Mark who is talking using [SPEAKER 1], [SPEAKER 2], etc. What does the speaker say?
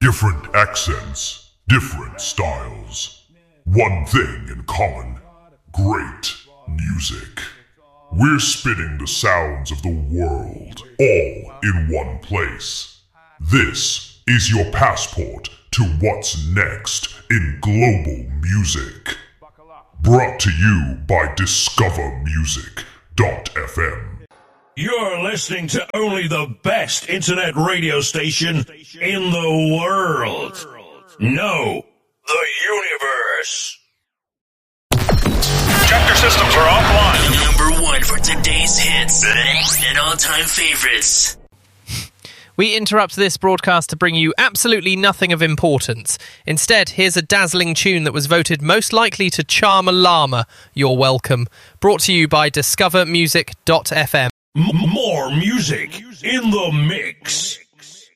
[SPEAKER 1] Different accents, different styles. One thing in common, great music. We're spinning the sounds of the world, all in one place. This is your passport to what's next in global music. Brought to you by DiscoverMusic.fm.
[SPEAKER 2] You're listening to only the best internet radio station in the world. No, the universe.
[SPEAKER 3] Chapter systems are offline.
[SPEAKER 4] Number one for today's hits and all-time favorites.
[SPEAKER 5] We interrupt this broadcast to bring you absolutely nothing of importance. Instead, here's a dazzling tune that was voted most likely to charm a llama. You're welcome. Brought to you by DiscoverMusic.fm.
[SPEAKER 2] More music in the mix.